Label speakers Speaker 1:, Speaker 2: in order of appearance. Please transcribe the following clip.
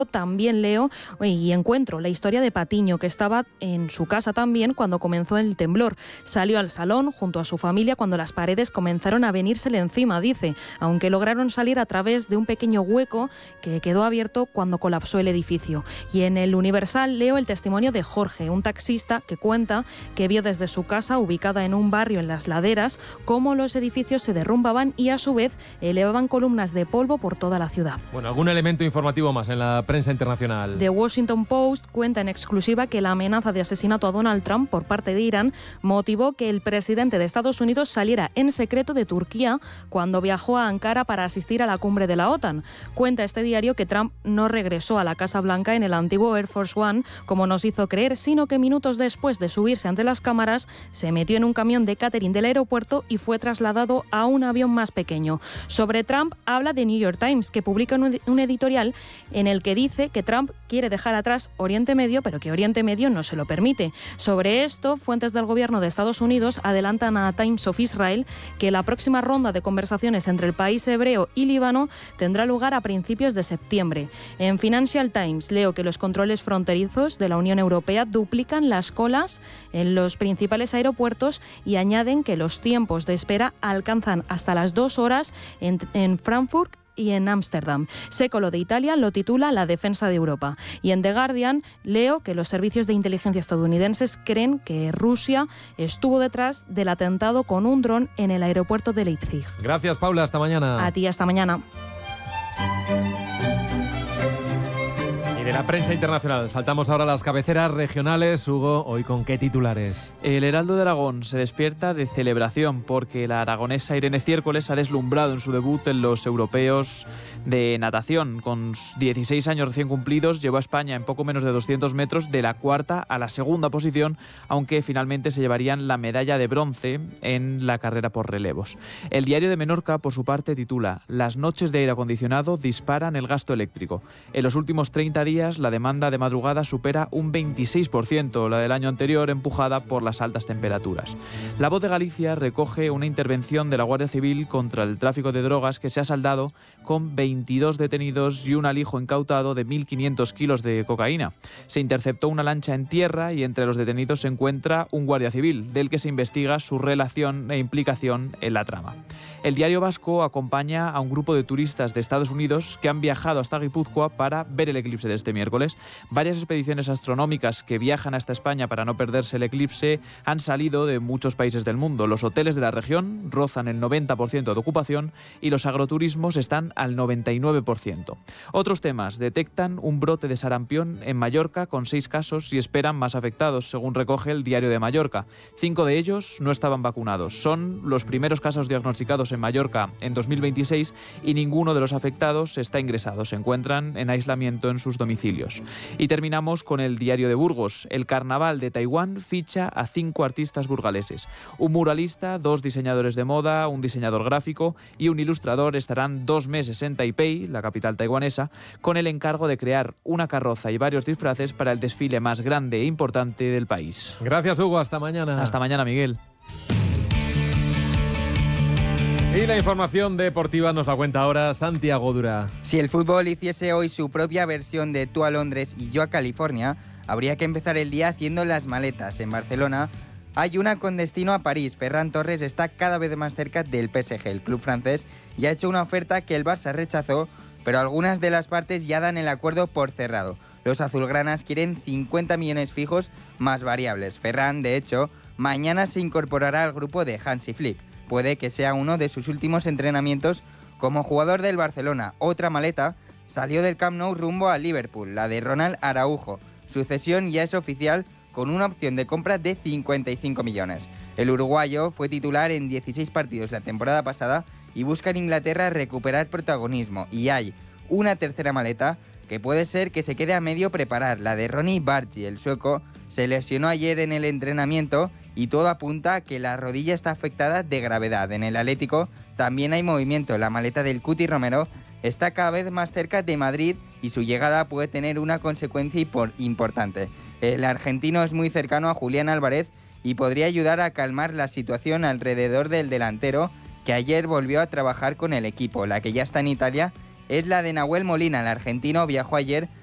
Speaker 1: También leo y encuentro la historia de Patiño, que estaba en su casa también cuando comenzó el temblor. Salió al salón junto a su familia cuando las paredes comenzaron a venírsele encima, dice, aunque lograron salir a través de un pequeño hueco que quedó abierto cuando colapsó el edificio. Y en el Universal leo el testimonio de Jorge, un taxista que cuenta que vio desde su casa, ubicada en un barrio en las laderas, cómo los edificios se derrumbaban y a su vez elevaban columnas de polvo por toda la ciudad.
Speaker 2: Bueno, ¿algún elemento informativo más en la prensa internacional?
Speaker 1: The Washington Post cuenta en exclusiva que la amenaza de asesinato a Donald Trump por parte de Irán motivó que el presidente de Estados Unidos saliera en secreto de Turquía cuando viajó a Ankara para asistir a la cumbre de la OTAN. Cuenta este diario que Trump no regresó a la Casa Blanca en el antiguo Air Force One, como nos hizo creer, sino que minutos después de subirse ante las cámaras, se metió en un camión de catering del aeropuerto y fue trasladado a un avión más pequeño. Sobre Trump habla The New York Times, que publica un editorial en el que dice que Trump quiere dejar atrás Oriente Medio, pero que Oriente Medio no se lo permite. Sobre esto, fuentes del gobierno de Estados Unidos adelantan a Times of Israel que la próxima ronda de conversaciones entre el país hebreo y Líbano tendrá lugar a principios de septiembre. En Financial Times leo que los controles fronterizos de la Unión Europea duplican las colas en los principales aeropuertos y añaden que los tiempos de espera alcanzan hasta las 2 horas en Frankfurt y en Ámsterdam. Século de Italia lo titula La defensa de Europa. Y en The Guardian leo que los servicios de inteligencia estadounidenses creen que Rusia estuvo detrás del atentado con un dron en el aeropuerto de Leipzig.
Speaker 2: Gracias, Paula. Hasta mañana.
Speaker 1: A ti, hasta mañana.
Speaker 2: Y de la prensa internacional, saltamos ahora a las cabeceras regionales. Hugo, ¿hoy con qué titulares?
Speaker 3: El Heraldo de Aragón se despierta de celebración porque la aragonesa Irene Ciércoles ha deslumbrado en su debut en los europeos de natación. Con 16 años recién cumplidos, llevó a España en poco menos de 200 metros de la cuarta a la segunda posición, aunque finalmente se llevarían la medalla de bronce en la carrera por relevos. El Diario de Menorca, por su parte, titula Las noches de aire acondicionado disparan el gasto eléctrico. En los últimos 30 días, la demanda de madrugada supera un 26%, la del año anterior, empujada por las altas temperaturas. La Voz de Galicia recoge una intervención de la Guardia Civil contra el tráfico de drogas que se ha saldado con 22 detenidos y un alijo incautado de 1.500 kilos de cocaína. Se interceptó una lancha en tierra y entre los detenidos se encuentra un guardia civil, del que se investiga su relación e implicación en la trama. El Diario Vasco acompaña a un grupo de turistas de Estados Unidos que han viajado hasta Guipúzcoa para ver el eclipse de este miércoles. Varias expediciones astronómicas que viajan hasta España para no perderse el eclipse han salido de muchos países del mundo. Los hoteles de la región rozan el 90% de ocupación y los agroturismos están al 99%. Otros temas: detectan un brote de sarampión en Mallorca con 6 casos y esperan más afectados, según recoge el Diario de Mallorca. 5 de ellos no estaban vacunados. Son los primeros casos diagnosticados en Mallorca en 2026 y ninguno de los afectados está ingresado. Se encuentran en aislamiento en sus domicilios. Y terminamos con el Diario de Burgos. El Carnaval de Taiwán ficha a 5 artistas burgaleses. Un muralista, 2 diseñadores de moda, un diseñador gráfico y un ilustrador estarán 2 meses en Taipei, la capital taiwanesa, con el encargo de crear una carroza y varios disfraces para el desfile más grande e importante del país.
Speaker 2: Gracias, Hugo. Hasta mañana.
Speaker 3: Hasta mañana, Miguel.
Speaker 2: Y la información deportiva nos la cuenta ahora Santiago Dura.
Speaker 4: Si el fútbol hiciese hoy su propia versión de Tú a Londres y Yo a California, habría que empezar el día haciendo las maletas. En Barcelona hay una con destino a París. Ferran Torres está cada vez más cerca del PSG, el club francés, y ha hecho una oferta que el Barça rechazó, pero algunas de las partes ya dan el acuerdo por cerrado. Los azulgranas quieren 50 millones fijos más variables. Ferran, de hecho, mañana se incorporará al grupo de Hansi Flick. Puede que sea uno de sus últimos entrenamientos como jugador del Barcelona. Otra maleta salió del Camp Nou rumbo a Liverpool, la de Ronald Araujo. Su cesión ya es oficial con una opción de compra de 55 millones. El uruguayo fue titular en 16 partidos la temporada pasada y busca en Inglaterra recuperar protagonismo. Y hay una tercera maleta que puede ser que se quede a medio preparar, la de Ronny Bargi. El sueco se lesionó ayer en el entrenamiento y todo apunta a que la rodilla está afectada de gravedad. En el Atlético también hay movimiento. La maleta del Cuti Romero está cada vez más cerca de Madrid y su llegada puede tener una consecuencia importante. El argentino es muy cercano a Julián Álvarez y podría ayudar a calmar la situación alrededor del delantero, que ayer volvió a trabajar con el equipo. La que ya está en Italia es la de Nahuel Molina. El argentino viajó ayer